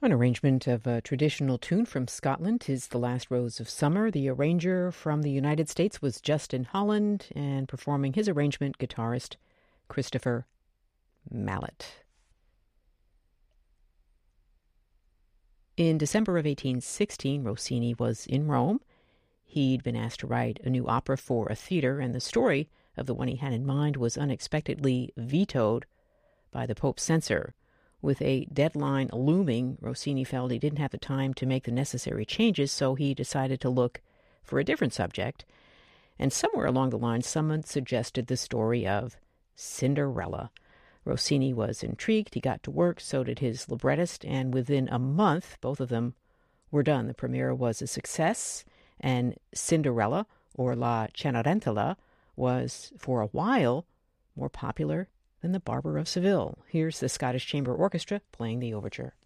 An arrangement of a traditional tune from Scotland, "'Tis the Last Rose of Summer." The arranger from the United States was Justin Holland, and performing his arrangement, guitarist Christopher Mallet. In December of 1816, Rossini was in Rome. He'd been asked to write a new opera for a theater, and the story of the one he had in mind was unexpectedly vetoed by the Pope's censor. With a deadline looming, Rossini felt he didn't have the time to make the necessary changes, so he decided to look for a different subject. And somewhere along the line, someone suggested the story of Cinderella. Rossini was intrigued. He got to work, so did his librettist, and within a month, both of them were done. The premiere was a success, and Cinderella, or La Cenerentola, was, for a while, more popular than the Barber of Seville. Here's the Scottish Chamber Orchestra playing the overture.